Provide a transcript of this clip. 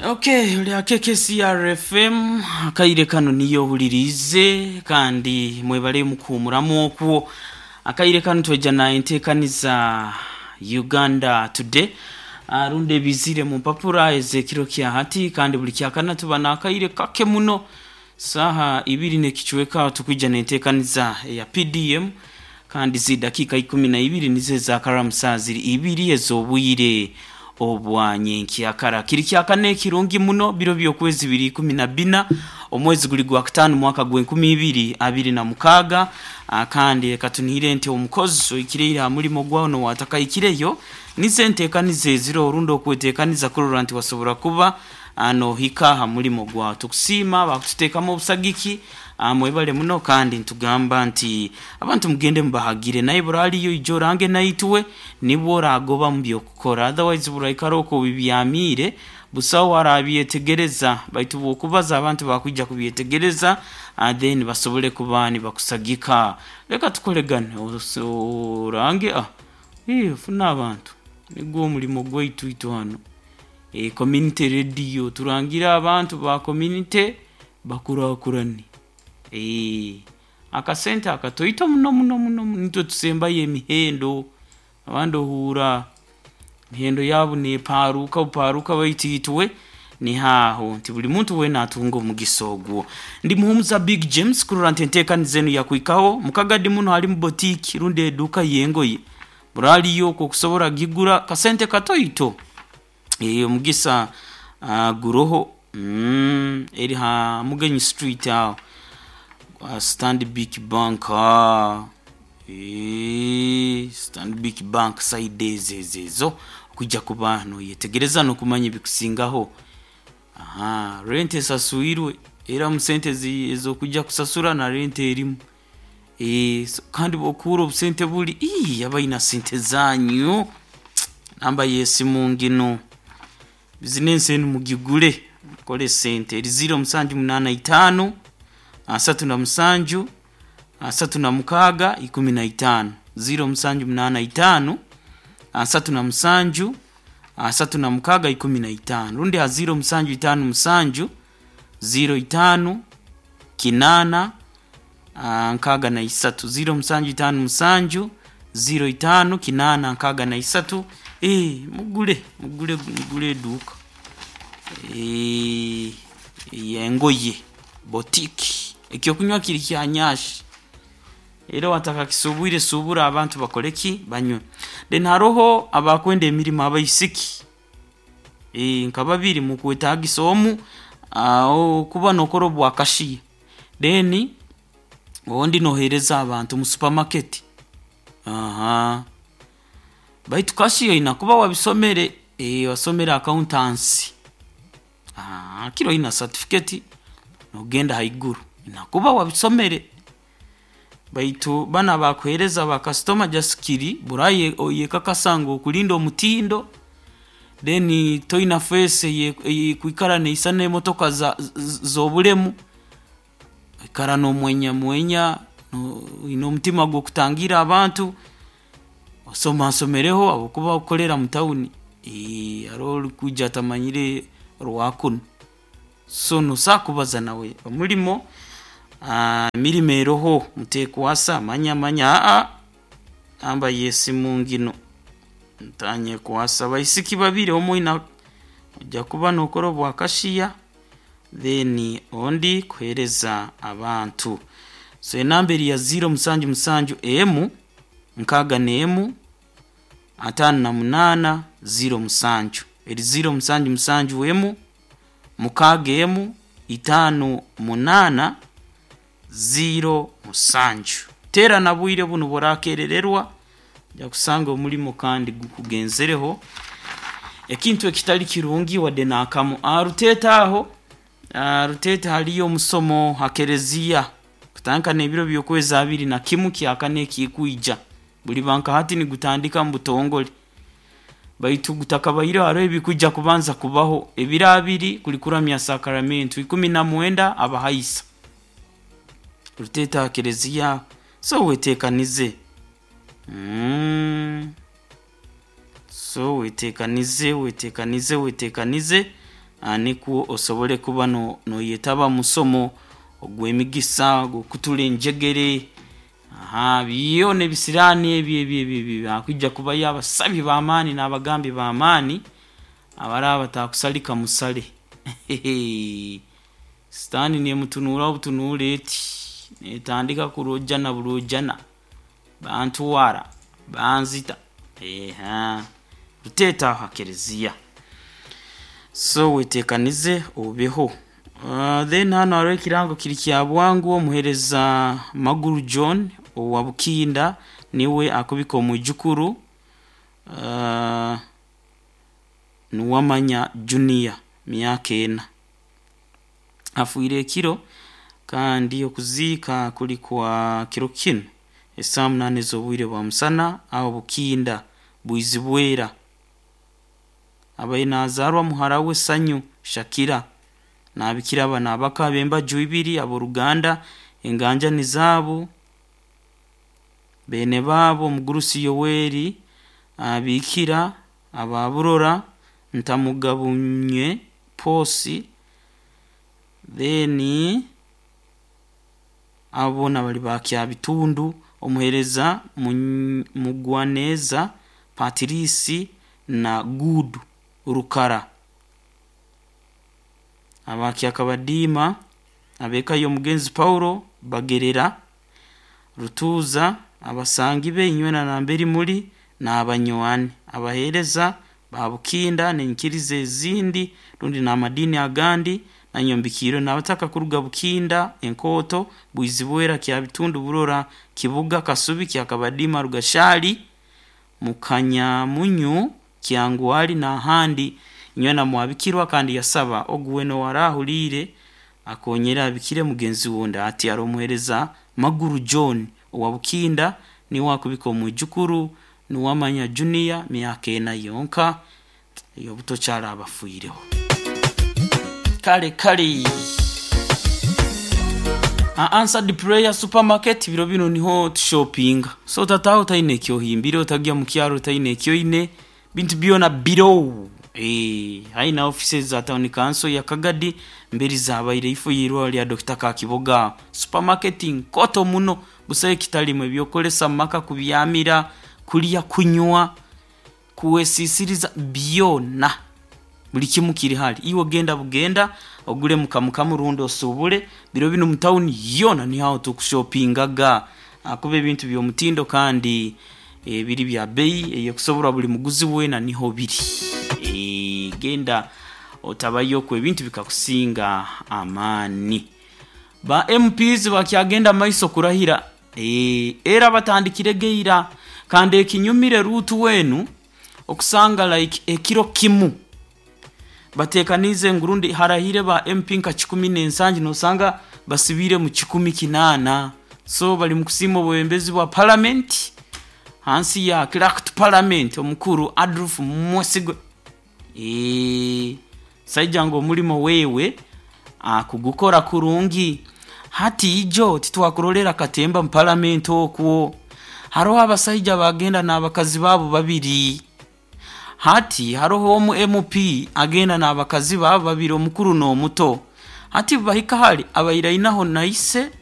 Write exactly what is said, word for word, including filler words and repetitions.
Okay, uli K K C R F M akaire kano niyo hulirize kandi mwebale mukumuramu okwo akaire kano twejana entekaniza Uganda Today arunde bizire mu papura ezekiro kya hati kandi buli kyakana tubana akaire kake muno saha ibiri ne kichweka tukwijana entekaniza ya P D M kandi zi dakika ikumi na ibiri nize za karamsaziri ibiri ezobwire obwanye nkiyakara kiri kyakane kirungi muno biro byo kwezi biri kumi na bina omwezi guli gwa gatanu mwaka gwa kumi na ibiri abiri na mukaga kandi katunire nti omukozi ikirira mulimo gwano wataka ikireyo nizentekanize ziro orundo kwetekaniza kororanti wasobora kuba ano hikaha mulimo gwa tukusima bakutekamo obusagiki amwebale muno kandi ntugamba nti abantu mugende mbahagire naye buraliyo ijorange naitwe nibora agoba mbyo kukora otherwise buraikaroko bibyamire busawo arabyetegereza baitu bokubaza abantu bakujja kubyetegereza and then basobole kubani bakusagika leka tukolegane orange ah eh funa abantu nigo mulimo gwaitu itu hano e community radio turangira abantu ba community bakurakurani eh akasenta akatoito muno muno muno nito tusemba ye mihendo abando hura mihendo yabo ne paruka paruka bayititwe ni haho nti buli muntu we natungo mugisogwo ndi muhumuza Big James kururante ntekani zenu ya kuikaho mukagadi muno ali mu boutique runde eduka yengoye burali yo ko kusobora gigura kasente katoito eh mugisa uh, guroho mm eri ha mugenyi street aho uh, Stanbic Bank ah eh Stanbic Bank side zezo kujja kubano yetegereza no kumanya bikusingaho aha rente sasuirwe era musente zizo kujja kusasura na rente erimu eh so, kandi bokuro busente buli ii yabaina sente zanyu namba yesimu ngino business enu mugigule kole sente eri zero musanju munana itano asatu na musanju asatu na mukaga ikumi na itano zero musanju munana itano asatu na musanju asatu na mukaga ikumi na itano rundi ha zero musanju itano musanju zero itano kinana nkaga na isatu zero musanju itano musanju zero itano kinana nkaga na isatu eh mugule mugule mugule duka eh yengoye boutique ekyo kunywa kiri kyanyashi era wataka kisubwire subura abantu bakoleki banywe then haroho abakwende emirimo abayisiki eh nkababiri mu kwetagisa omu aho kuba nokorobwa akashiye then ondi nohereza abantu mu supermarket aha baitu kashiye inakuba wabisomere eh wasomera accountancy ah kiro ina certificate no genda haiguru inakuba wabisomere baitu bana bakwereza ba customer jaskiri buraye oyeka kasango kulindo mutindo then toina face ye kuikarane isane motoka za zobulemu ikarano mwenya mwenya no ino mtima go kutangira abantu osoma somereho abokuba ukolera mutauni eh aro kujja tamanyire rwakuno so no sakubaza nawe omulimo ah mirimero ho mutekwasa manya manya a amba yesimu ngino ntanye kwasa bayisiki babire omoina ujja kuba nokorobwa akashiya then ondi kwereza abantu so enamberi ya zero musanju musanju emu nkaga nemu atano na munana zero musanju eri zero musanju musanju emu mukaga emu itano munana zero musanju tera nabwire buno borakerererwa ya kusanga omulimo kandi gukugenzereho ekintu ekitali kirungi wade nakamu aruteta aho aruteta haliyo musomo hakerezia kutanka nebiro byo kweza abiri na kimu kyakane kikuija buli banka hati ni gutandika mbutongole baitu gutakabayiro haro ebikujja kubanza kubaho ebirabiri kulikuramya sakramentu ikumi na mwenda abahayisa ruteta hakerezia so wetekanize mm so wetekanize wetekanize wetekanize aniku osobole kuba no, no yetaba musomo ogw'emigisa gukutula enjegere aha biyo ne bisirani ebye ebye ebye akujja kuba yabasabi b'amaani n'abagambi b'amaani abaraba takusalika musale stani ne mutunura obutunule eti netandika kurojana burojana bantuwara banzita eha ruteta hakereziya so wetekanize obeho uh, then hano hariho ekirango kiri kya bwangu omuhereza Maguru John owa Bukinda niwe akubika omujukuru uh, Nuwamanya Junior myaka ena afuire kiro kandi okuziika kuli kwa kiro kino esamu nane z'obwire bwa musana aho Bukinda bwizibwera abaina azarwa muharawe Sanyu Shakira nabikira bana bakabemba juibiri abo Ruganda enganja nizabo bene babo Mugurusi Yoweri abikira ababurora Ntamugabunye Posi then abona bali bakya bitundu omuhereza Mugwaneza Patrice na Gudu Rukara abakya kabadima abeka yo Mugenzi Paulo Bagerera Rutuza abasangibe inywena na mberi muri na abanywani abahereza babukinda nenkirize zindi rundi na madini agandi na nyombikiro nabataka kuruga Bukinda enkoto bwizibwera kya bitundu burora Kibuga Kasubi kya kabadima Rugashali Mukanya Munyu Kyangwali na handi nywena mwabikirwa kandi yasaba oguweno warahulire akonyera abikire mugenzi wonda ati aromuhereza Maguru John owa Bukinda ni wakubika omujukuru Nuwamanya Junior myaka ena yonka iyo buto cyara abafuireho kale kale a answered prayer supermarket biro bino niho shopping so tataho tayine kyo himbire utagiya mu kyaro tayine kyo ine bintu biona biro eh haina offices za town council ya Kagadi mberi zabaire ifu yirwa lya Dr Kakiboga supermarketing koto muno busaye kitalimwe byokolesa maka kubyamira kuliya kunywa kuwesisiriza byona buli kimu kiri hali iwo genda bugenda ogule mukamuka murundo subule biro bino mu town yona ni how to shoppingaga akube ibintu byo mutindo kandi e, biri bya bei e, yokusobora buli muguzi wena niho biri e, genda otabayo ku ibintu bikakusinga amani ba M Ps bakyagenda maiso kurahira e, era batandikire geira kandi ekinyumire rutu wenu okusanga like ekiro kimu batekanize ngurundi harahire ba M P nka kikumi n'ensangi no sanga basibire mu kikumi kinana so bali mukusimo bwembezi bwa parliament hansi ya clerk parliament omukuru Adolf Mwesigo eh sajango mulimo wewe akugukora kurungi hati ijo titwakurolera katemba mu parliament okwo haro abasajja bagenda n'abakazi babo babiri hati haroho mu M P agenda n'abakazi babo babiri omukuru no muto hati bahika hali abayira inaho naise